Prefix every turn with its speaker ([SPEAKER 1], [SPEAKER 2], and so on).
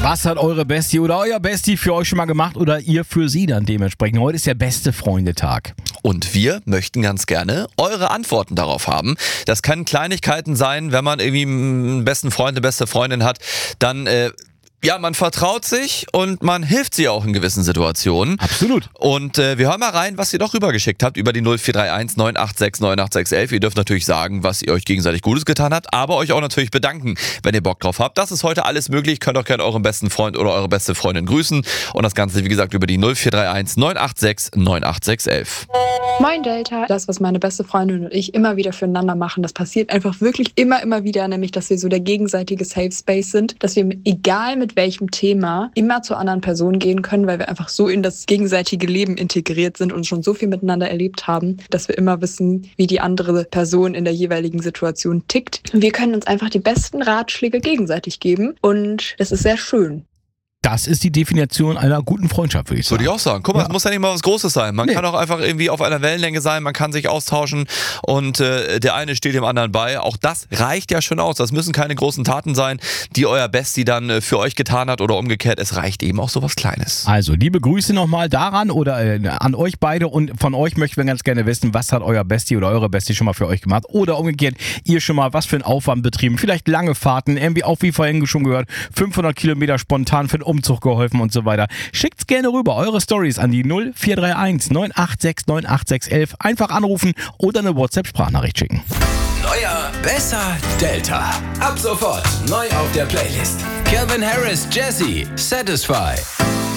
[SPEAKER 1] Was hat eure Bestie oder euer Bestie für euch schon mal gemacht oder ihr für sie dann dementsprechend? Heute ist der beste Freundetag.
[SPEAKER 2] Und wir möchten ganz gerne eure Antworten darauf haben. Das können Kleinigkeiten sein, wenn man irgendwie einen besten Freund, eine beste Freundin hat, dann man vertraut sich und man hilft sie auch in gewissen Situationen.
[SPEAKER 1] Absolut.
[SPEAKER 2] Und wir hören mal rein, was ihr doch rübergeschickt habt über die 0431 986 98611. Ihr dürft natürlich sagen, was ihr euch gegenseitig Gutes getan habt, aber euch auch natürlich bedanken, wenn ihr Bock drauf habt. Das ist heute alles möglich. Könnt auch gerne euren besten Freund oder eure beste Freundin grüßen. Und das Ganze, wie gesagt, über die 0431 986 98611.
[SPEAKER 3] Moin Delta, das, was meine beste Freundin und ich immer wieder füreinander machen, das passiert einfach wirklich immer wieder, nämlich, dass wir so der gegenseitige Safe Space sind, dass wir egal mit welchem Thema immer zur anderen Person gehen können, weil wir einfach so in das gegenseitige Leben integriert sind und schon so viel miteinander erlebt haben, dass wir immer wissen, wie die andere Person in der jeweiligen Situation tickt. Wir können uns einfach die besten Ratschläge gegenseitig geben und es ist sehr schön.
[SPEAKER 1] Das ist die Definition einer guten Freundschaft, würde ich sagen.
[SPEAKER 2] Würde ich auch sagen. Guck mal, es muss ja nicht mal was Großes sein. Man kann auch einfach irgendwie auf einer Wellenlänge sein, man kann sich austauschen und der eine steht dem anderen bei. Auch das reicht ja schon aus. Das müssen keine großen Taten sein, die euer Bestie dann für euch getan hat oder umgekehrt. Es reicht eben auch sowas Kleines.
[SPEAKER 1] Also, liebe Grüße nochmal daran oder an euch beide und von euch möchten wir ganz gerne wissen, was hat euer Bestie oder eure Bestie schon mal für euch gemacht oder umgekehrt, ihr schon mal was für einen Aufwand betrieben, vielleicht lange Fahrten, irgendwie auch wie vorhin schon gehört, 500 Kilometer spontan für den Umzug geholfen und so weiter. Schickt's gerne rüber, eure Stories an die 0431 986 98611. Einfach anrufen oder eine WhatsApp-Sprachnachricht schicken.
[SPEAKER 4] Neuer, besser, Delta. Ab sofort neu auf der Playlist. Calvin Harris, Jesse, Satisfy.